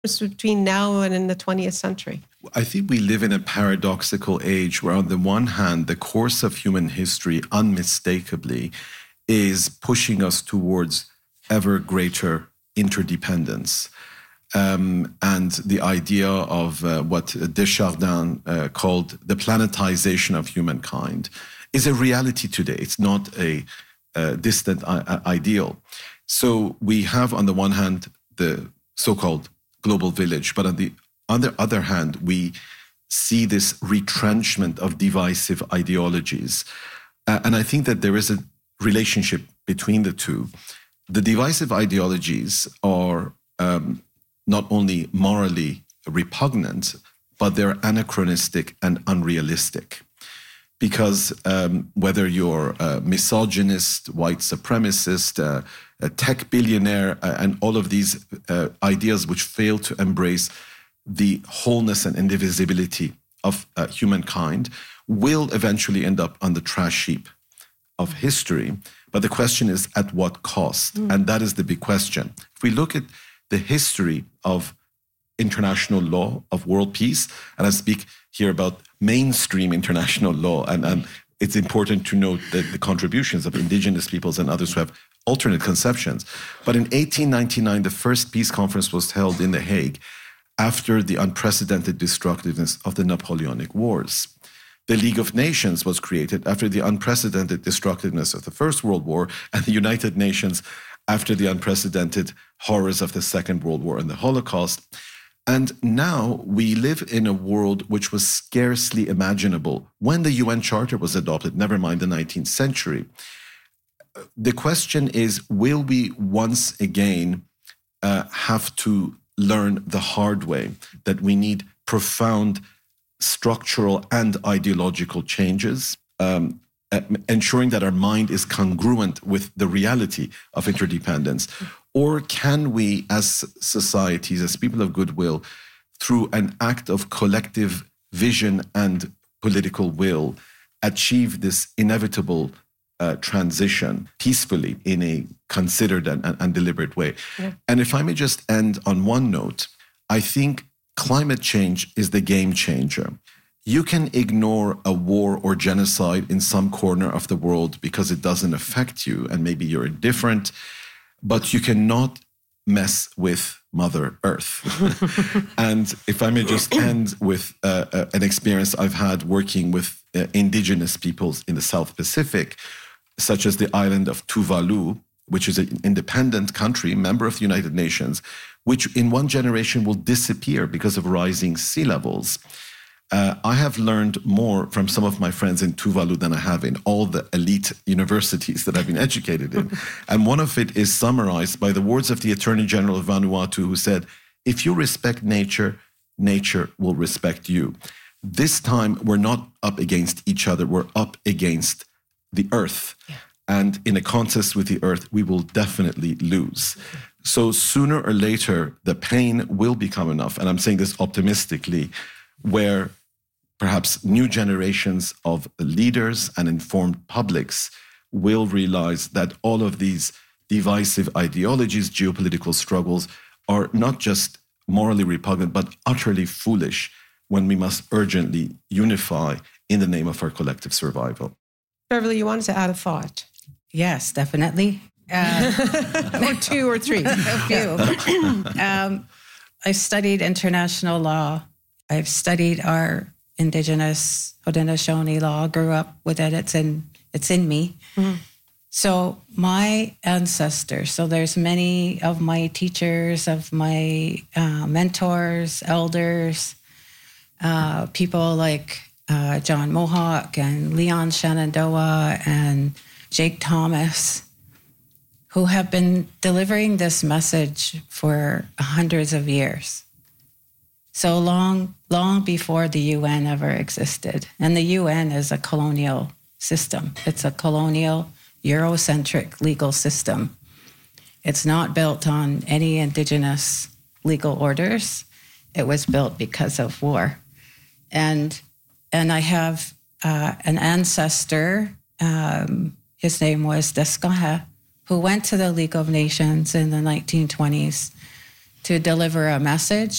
between now and in the 20th century? I think we live in a paradoxical age where, on the one hand, the course of human history unmistakably is pushing us towards ever greater interdependence. And the idea of what Desjardins called the planetization of humankind is a reality today. It's not a distant ideal. So we have, on the one hand, the so-called global village, but on the other hand, we see this retrenchment of divisive ideologies. And I think that there is a relationship between the two. The divisive ideologies are not only morally repugnant, but they're anachronistic and unrealistic. Because whether you're a misogynist, white supremacist, a tech billionaire, and all of these ideas which fail to embrace the wholeness and indivisibility of humankind will eventually end up on the trash heap of history. But the question is, at what cost? And that is the big question. If we look at the history of international law, of world peace, and I speak here about mainstream international law, and it's important to note that the contributions of indigenous peoples and others who have alternate conceptions. But in 1899, the first peace conference was held in The Hague after the unprecedented destructiveness of the Napoleonic Wars. The League of Nations was created after the unprecedented destructiveness of the First World War, and the United Nations after the unprecedented horrors of the Second World War and the Holocaust. And now we live in a world which was scarcely imaginable when the UN Charter was adopted, never mind the 19th century. The question is, will we once again have to learn the hard way that we need profound structural and ideological changes, ensuring that our mind is congruent with the reality of interdependence? Or can we, as societies, as people of goodwill, through an act of collective vision and political will, achieve this inevitable transition peacefully in a considered and deliberate way? Yeah. And if I may just end on one note, I think climate change is the game changer. You can ignore a war or genocide in some corner of the world because it doesn't affect you and maybe you're indifferent, but you cannot mess with Mother Earth. And if I may just end with an experience I've had working with indigenous peoples in the South Pacific, such as the island of Tuvalu, which is an independent country, member of the United Nations, which in one generation will disappear because of rising sea levels. I have learned more from some of my friends in Tuvalu than I have in all the elite universities that I've been educated in. And one of it is summarized by the words of the Attorney General of Vanuatu, who said, if you respect nature, nature will respect you. This time, we're not up against each other, we're up against the earth. Yeah. And in a contest with the earth, we will definitely lose. So sooner or later, the pain will become enough, and I'm saying this optimistically, where perhaps new generations of leaders and informed publics will realize that all of these divisive ideologies, geopolitical struggles, are not just morally repugnant, but utterly foolish when we must urgently unify in the name of our collective survival. Beverly, you wanted to add a thought? Yes, definitely. Or two or three. A few. I've studied international law. I've studied our Indigenous Haudenosaunee law, grew up with it. It's in me. Mm-hmm. So my ancestors, so there's many of my teachers, of my mentors, elders, people like John Mohawk and Leon Shenandoah and Jake Thomas, who have been delivering this message for hundreds of years. So long before the UN ever existed. And the UN is a colonial system. It's a colonial, Eurocentric legal system. It's not built on any indigenous legal orders. It was built because of war. And I have an ancestor, his name was Descahe, who went to the League of Nations in the 1920s to deliver a message